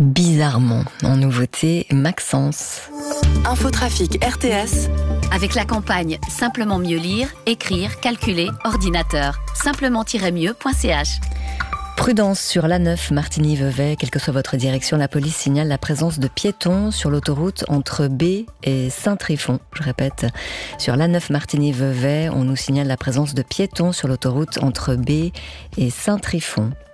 Bizarrement, en nouveauté, Maxence. Infotrafic RTS. Avec la campagne Simplement mieux lire, écrire, calculer, ordinateur. Simplement-mieux.ch. Prudence sur l'A9 Martigny-Vevey, quelle que soit votre direction, la police signale la présence de piétons sur l'autoroute entre B et Saint-Tryphon. Je répète, sur l'A9 Martigny-Vevey, on nous signale la présence de piétons sur l'autoroute entre B et Saint-Tryphon.